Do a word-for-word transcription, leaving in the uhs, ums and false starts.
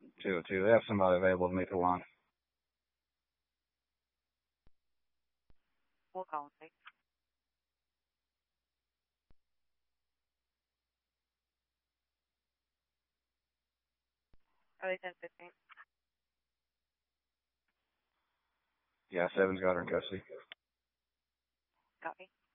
two oh two. They have somebody available to meet the line. We'll call him. Are they ten fifteen? Yeah, seven's got her in custody. Copy.